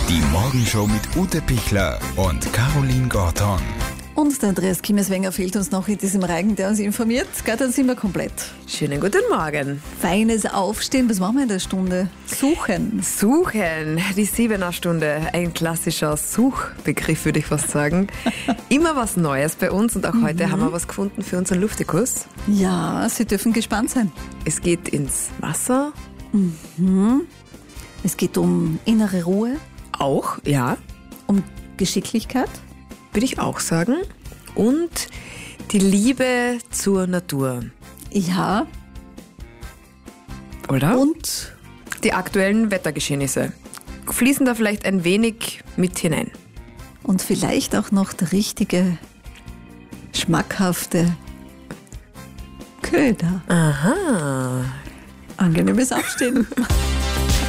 Die Morgenshow mit Ute Pichler und Caroline Gorton. Und der Andreas Kimmeswenger fehlt uns noch in diesem Reigen, der uns informiert. Gell, dann sind wir komplett. Schönen guten Morgen. Feines Aufstehen, was machen wir in der Stunde? Suchen. Suchen, die 7er Stunde, ein klassischer Suchbegriff, würde ich fast sagen. Immer was Neues bei uns und auch heute haben wir was gefunden für unseren Luftikus. Ja, Sie dürfen gespannt sein. Es geht ins Wasser. Es geht um innere Ruhe, Auch, ja, um Geschicklichkeit. würde ich auch sagen. Und die Liebe zur Natur, Ja, oder? und Die aktuellen Wettergeschehnisse fließen da vielleicht ein wenig mit hinein. vielleicht auch noch der richtige, schmackhafte Köder. Aha. Angenehmes Aufstehen.